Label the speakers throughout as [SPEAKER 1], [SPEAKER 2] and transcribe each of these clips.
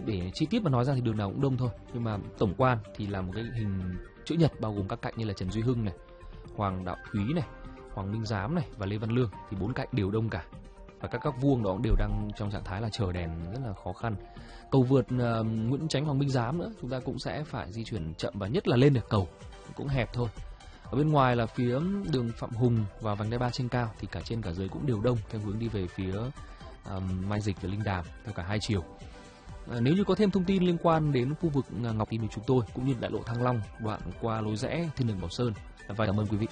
[SPEAKER 1] để chi tiết mà nói ra thì đường nào cũng đông thôi, nhưng mà tổng quan thì là một cái hình chữ nhật bao gồm các cạnh như là Trần Duy Hưng này, Hoàng Đạo Thúy này, Hoàng Minh Giám này và Lê Văn Lương, thì 4 cạnh đều đông cả. Và các vuông đó cũng đều đang trong trạng thái là chờ đèn rất là khó khăn. Cầu vượt Nguyễn Chánh Hoàng Minh Giám nữa, chúng ta cũng sẽ phải di chuyển chậm, và nhất là lên được cầu cũng hẹp thôi. Ở bên ngoài là phía đường Phạm Hùng và vành đai 3 trên cao thì cả trên cả dưới cũng đều đông theo hướng đi về phía Mai Dịch và Linh Đàm theo cả hai chiều. Nếu như có thêm thông tin liên quan đến khu vực Ngọc Im thì chúng tôi cũng như đại lộ Thăng Long đoạn qua lối rẽ Thiên Đường Bảo Sơn. Và cảm ơn quý vị.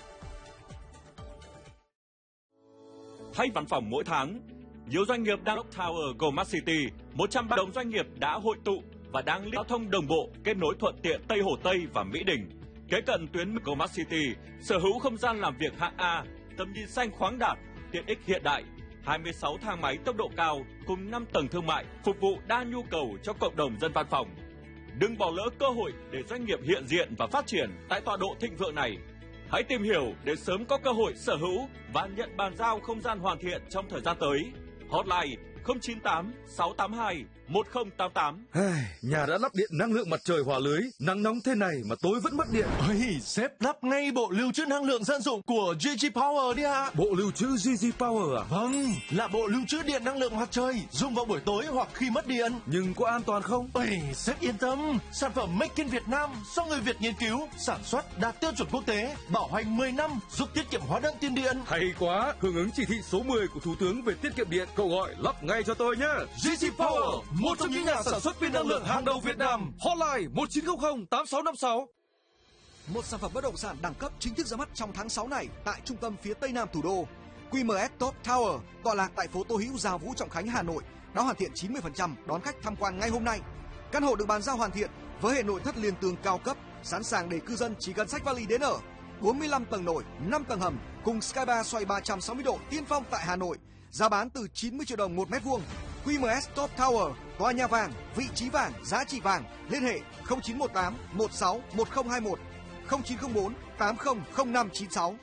[SPEAKER 2] Thay văn phòng mỗi tháng, nhiều doanh nghiệp đang Tower Goldmart City, 100 đồng doanh nghiệp đã hội tụ và đang giao thông đồng bộ kết nối thuận tiện Tây Hồ Tây và Mỹ Đình. Kế cận tuyến Goldmart City, sở hữu không gian làm việc hạng A, tầm nhìn xanh khoáng đạt, tiện ích hiện đại, 26 thang máy tốc độ cao cùng 5 tầng thương mại phục vụ đa nhu cầu cho cộng đồng dân văn phòng. Đừng bỏ lỡ cơ hội để doanh nghiệp hiện diện và phát triển tại tọa độ thịnh vượng này. Hãy tìm hiểu để sớm có cơ hội sở hữu và nhận bàn giao không gian hoàn thiện trong thời gian tới. Hotline 098 682 1088.
[SPEAKER 3] Nhà đã lắp điện năng lượng mặt trời hòa lưới, nắng nóng thế này mà tối vẫn mất điện.
[SPEAKER 4] Ôi, sếp lắp ngay bộ lưu trữ năng lượng dân dụng của GG Power đi ạ.
[SPEAKER 3] Bộ lưu trữ GG Power à?
[SPEAKER 4] Vâng, là bộ lưu trữ điện năng lượng mặt trời, dùng vào buổi tối hoặc khi mất điện.
[SPEAKER 3] Nhưng có an toàn không?
[SPEAKER 4] Ôi, sếp yên tâm, sản phẩm Make in Việt Nam do người Việt nghiên cứu, sản xuất đạt tiêu chuẩn quốc tế, bảo hành 10 năm, giúp tiết kiệm hóa đơn tiền điện.
[SPEAKER 3] Hay quá, hưởng ứng chỉ thị số 10 của Thủ tướng về tiết kiệm điện, cậu gọi lắp ngay cho tôi nhé.
[SPEAKER 4] GG Power, một trong những nhà sản xuất pin năng lượng hàng đầu Việt Nam.
[SPEAKER 3] Hotline 1900 8656.
[SPEAKER 5] Một sản phẩm bất động sản đẳng cấp chính thức ra mắt trong tháng 6 này tại trung tâm phía Tây Nam thủ đô. QMS Top Tower tọa lạc tại phố Tô Hữu, Gia Vũ, Trọng Khánh, Hà Nội đã hoàn thiện 90%, đón khách tham quan ngay hôm nay. Căn hộ được bàn giao hoàn thiện với hệ nội thất liền tường cao cấp, sẵn sàng để cư dân chỉ cần xách vali đến ở. 45 tầng nổi, 5 tầng hầm cùng sky bar xoay 360 độ tiên phong tại Hà Nội. Giá bán từ 90 triệu đồng 1 mét vuông. QMS Top Tower, tòa nhà vàng, vị trí vàng, giá trị vàng. Liên hệ 0918 16 1021 0904 80 0596.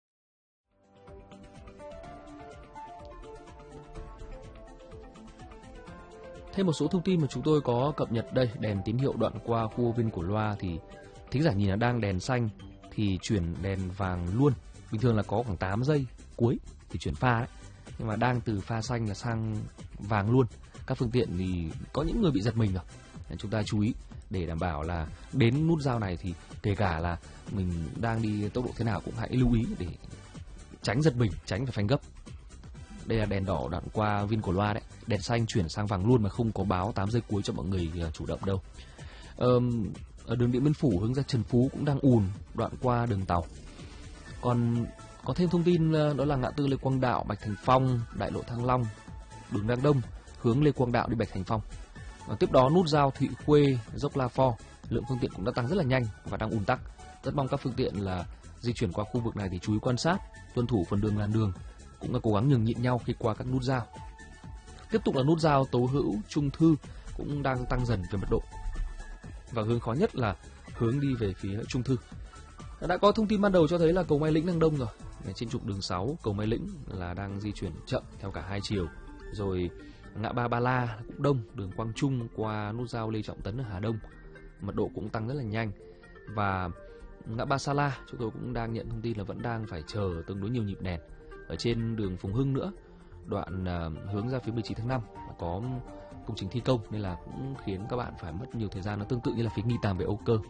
[SPEAKER 1] Thêm một số thông tin mà chúng tôi có cập nhật đây. Đèn tín hiệu đoạn qua khu Viên Cổ Loa thì thính giả nhìn là đang đèn xanh thì chuyển đèn vàng luôn. Bình thường là có khoảng 8 giây cuối thì chuyển pha đấy, nhưng mà đang từ pha xanh là sang vàng luôn. Các phương tiện thì có những người bị giật mình rồi. Chúng ta chú ý để đảm bảo là đến nút giao này thì kể cả là mình đang đi tốc độ thế nào cũng hãy lưu ý để tránh giật mình, tránh phải phanh gấp. Đây là đèn đỏ đoạn qua Viên Cổ Loa đấy, đèn xanh chuyển sang vàng luôn mà không có báo 8 giây cuối cho mọi người chủ động đâu. Ở đường Điện Biên Phủ hướng ra Trần Phú cũng đang ùn đoạn qua đường tàu. Còn có thêm thông tin đó là ngã tư Lê Quang Đạo, Bạch Thành Phong, đại lộ Thăng Long, đường đang đông hướng Lê Quang Đạo đi Bạch Thành Phong. Tiếp đó nút giao Thụy Khuê, dốc La Phò, lượng phương tiện cũng đã tăng rất là nhanh và đang ùn tắc. Rất mong các phương tiện là di chuyển qua khu vực này thì chú ý quan sát, tuân thủ phần đường làn đường, cũng là cố gắng nhường nhịn nhau khi qua các nút giao. Tiếp tục là nút giao Tố Hữu, Trung Thư cũng đang tăng dần về mật độ. Và hướng khó nhất là hướng đi về phía Trung Thư. Đã có thông tin ban đầu cho thấy là cầu Mai Lĩnh đang đông rồi. Trên trục đường 6, cầu Mai Lĩnh là đang di chuyển chậm theo cả hai chiều. Rồi ngã ba Ba La cũng đông, đường Quang Trung qua nút giao Lê Trọng Tấn ở Hà Đông, mật độ cũng tăng rất là nhanh. Và ngã ba Sa La chúng tôi cũng đang nhận thông tin là vẫn đang phải chờ tương đối nhiều nhịp đèn. Ở trên đường Phùng Hưng nữa, đoạn hướng ra phía 19 tháng 5 có công trình thi công nên là cũng khiến các bạn phải mất nhiều thời gian, nó tương tự như là phía Nghi Tàm về Âu Cơ.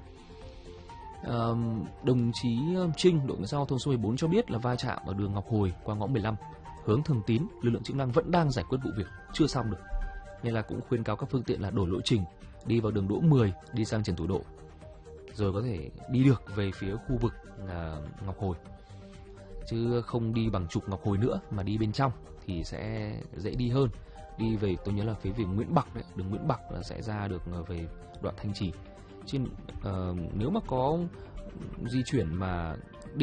[SPEAKER 1] Đồng chí Trinh, đội cảnh sát giao thông số 14 cho biết là va chạm ở đường Ngọc Hồi qua ngõ 15 hướng Thường Tín, lực lượng chức năng vẫn đang giải quyết vụ việc, chưa xong được, nên là cũng khuyên cáo các phương tiện là đổi lộ trình, đi vào đường Đỗ 10 đi sang Trần Thủ Độ, rồi có thể đi được về phía khu vực Ngọc Hồi, chứ không đi bằng trục Ngọc Hồi nữa mà đi bên trong thì sẽ dễ đi hơn. Đi về tôi nhớ là phía về Nguyễn Bạc đấy, đường Nguyễn Bạc là sẽ ra được về đoạn Thanh Trì. Chứ nếu mà có di chuyển mà